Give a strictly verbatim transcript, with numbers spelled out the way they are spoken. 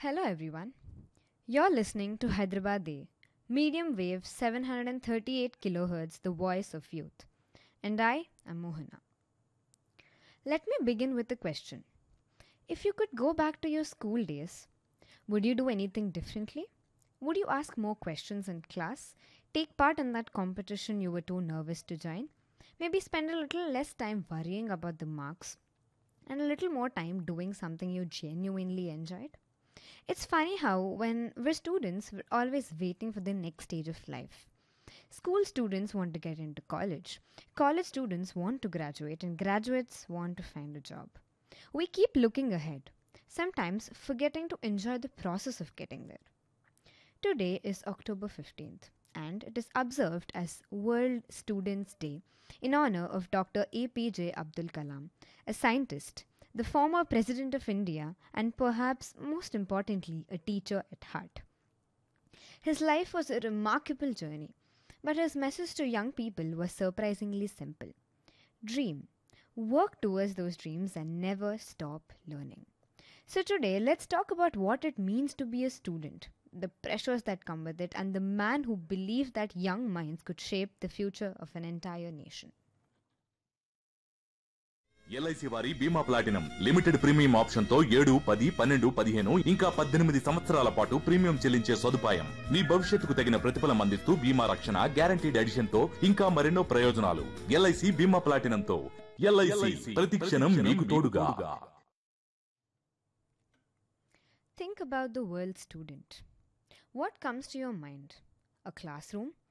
Hello everyone. You're listening to Hyderabad Day, medium wave seven hundred thirty-eight kilohertz, the voice of youth. And I am Mohana. Let me begin with a question. If you could go back to your school days, would you do anything differently? Would you ask more questions in class? Take part in that competition you were too nervous to join? Maybe spend a little less time worrying about the marks and a little more time doing something you genuinely enjoyed? It's funny how, when we're students, we're always waiting for the next stage of life. School students want to get into college, college students want to graduate, and graduates want to find a job. We keep looking ahead, sometimes forgetting to enjoy the process of getting there. Today is October fifteenth, and it is observed as World Students' Day in honor of Doctor A P J Abdul Kalam, a scientist, the former President of India, and perhaps most importantly, a teacher at heart. His life was a remarkable journey, but his message to young people was surprisingly simple: dream, work towards those dreams, and never stop learning. So, today, let's talk about what it means to be a student, the pressures that come with it, and the man who believed that young minds could shape the future of an entire nation. LIC వారి బీమా platinum limited premium option తో ఏడు పది పన్నెండు పదిహేను ఇంకా పద్దెనిమిది సంవత్సరాల పాటు ప్రీమియం చెల్లించే సదుపాయం. మీ భవిష్యత్తుకు తగిన ప్రతిఫలం అందిస్తూ బీమా రక్షణ, గ్యారంటీడ్ ఎడిషన్ తో ఇంకా మరెన్నో ప్రయోజనాలు. ఎల్ఐసి బీమా ప్లాటినం తో ఎల్ఐసి ప్రతి క్షణం మీకు తోడుగా. Think about the world student. What comes to your mind? A classroom?